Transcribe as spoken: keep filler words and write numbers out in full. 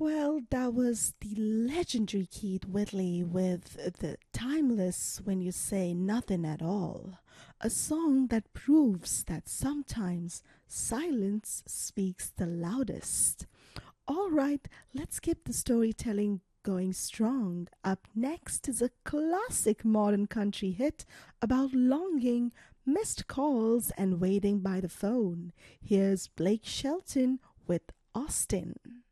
Well, that was the legendary Keith Whitley with the Timeless When You Say Nothing at All, a song that proves that sometimes silence speaks the loudest. All right, let's keep the storytelling going strong. Up next is a classic modern country hit about longing, missed calls, and waiting by the phone. Here's Blake Shelton with Austin.